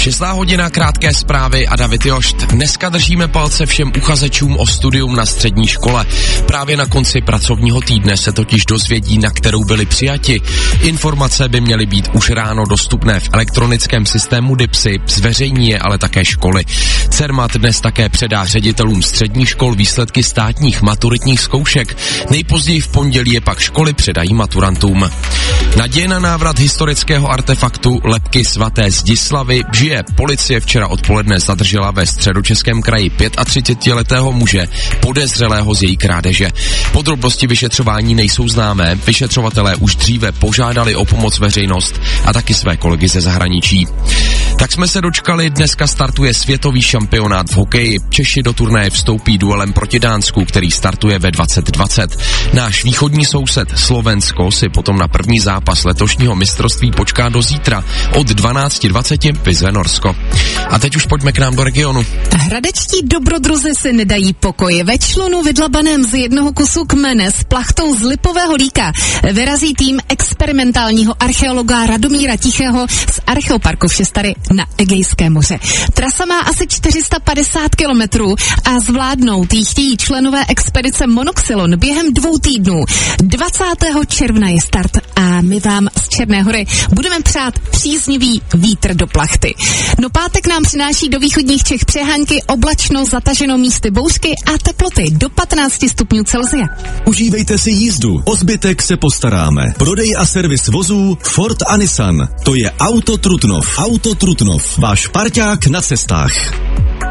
6:00, krátké zprávy a David Jošt. Dneska držíme palce všem uchazečům o studium na střední škole. Právě na konci pracovního týdne se totiž dozvědí, na kterou byli přijati. Informace by měly být už ráno dostupné v elektronickém systému DIPSy, zveřejní je ale také školy. Cermat dnes také předá ředitelům středních škol výsledky státních maturitních zkoušek. Nejpozději v pondělí je pak školy předají maturantům. Naděje na návrat historického artefaktu lebky svaté Zdislavy žije. Policie včera odpoledne zadržela ve Středočeském kraji 35letého muže podezřelého z její krádeže. Podrobnosti vyšetřování nejsou známé. Vyšetřovatelé už dříve požádali o pomoc veřejnost a taky své kolegy ze zahraničí. Tak jsme se dočkali, dneska startuje světový šampionát v hokeji. Češi do turnaje vstoupí duelem proti Dánsku, který startuje ve 2020. Náš východní soused Slovensko si potom na první zápas letošního mistrovství počká do zítra. Od 12:20 vyzve Norsko. A teď už pojďme k nám do regionu. Hradečtí dobrodruzi si nedají pokoj. Ve člunu vydlabaném z jednoho kusu kmene s plachtou z lipového líka vyrazí tým experimentálního archeologa Radomíra Tichého z Archeoparku v Šestary na Egejské moře. Trasa má asi 450 kilometrů a zvládnout jí chtějí členové expedice Monoxylon během 2 týdnů. 20. června je start a my vám z Černé Hory budeme přát příznivý vítr do plachty. No pátek nám přináší do východních Čech přehánky, oblačno, zataženo místy bouřky a teploty do 15 stupňů Celsia. Užívejte si jízdu, o zbytek se postaráme. Prodej a servis vozů Ford a Nissan. To je Auto Trutnov. Auto Trutnov, váš parťák na cestách.